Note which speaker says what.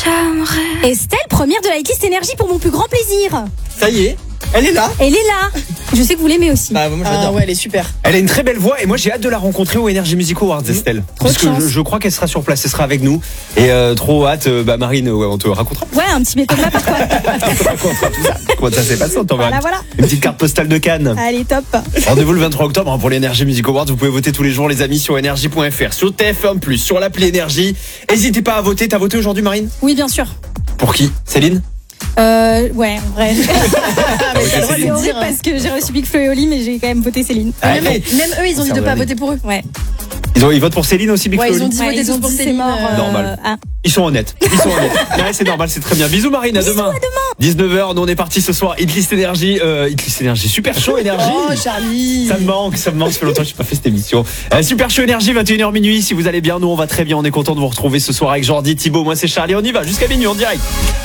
Speaker 1: Estelle, première de la hitlist énergie pour mon plus grand plaisir.
Speaker 2: Ça y est, elle est là.
Speaker 1: Elle est là. Je sais que vous l'aimez aussi.
Speaker 2: Bah, moi, j'adore.
Speaker 3: ouais, elle est super.
Speaker 4: Elle a une très belle voix et moi j'ai hâte de la rencontrer au Energy Music Awards, Estelle.
Speaker 1: Trop de
Speaker 4: Parce que
Speaker 1: chance.
Speaker 4: je crois qu'elle sera sur place, elle sera avec nous. Et trop hâte, Marine, on te racontera.
Speaker 1: Ouais, un petit méthode par quoi.
Speaker 4: On te racontera tout ça. Comment ça s'est passé, on t'enverra
Speaker 1: Voilà.
Speaker 4: une petite carte postale de Cannes.
Speaker 1: Allez, top.
Speaker 4: Rendez-vous le 23 octobre pour l'Energy Music Awards. Vous pouvez voter tous les jours, les amis, sur energy.fr, sur TF1+, sur l'appli Énergie. N'hésitez pas à voter. T'as voté aujourd'hui, Marine?
Speaker 1: Oui, bien sûr.
Speaker 4: Pour qui? Céline?
Speaker 1: Ouais, en vrai.
Speaker 4: C'est
Speaker 1: C'est horrible parce que j'ai reçu Big Flo et Oli, mais j'ai quand même voté Céline.
Speaker 4: Ah,
Speaker 3: Même eux, ils ont dit de pas voter pour eux.
Speaker 1: Ouais.
Speaker 4: Ils votent pour Céline aussi, Big
Speaker 3: Ouais,
Speaker 4: Flo et
Speaker 3: ils ont
Speaker 4: Oli
Speaker 3: dit voter
Speaker 1: ils ont
Speaker 3: tous pour
Speaker 1: dit c'est
Speaker 3: Céline.
Speaker 1: mort.
Speaker 4: Normal.
Speaker 1: Ah.
Speaker 4: Ils sont honnêtes. Ouais, c'est normal, c'est très bien. Bisous Marine, à demain. 19h, nous on est parti ce soir. Hitlist Énergie, super chaud Énergie.
Speaker 3: Oh, Charlie.
Speaker 4: Ça me manque, ça fait longtemps que je n'ai pas fait cette émission. Super chaud Énergie, 21h minuit. Si vous allez bien, nous on va très bien. On est content de vous retrouver ce soir avec Jordi, Thibaut. Moi c'est Charlie, on y va jusqu'à minuit en direct.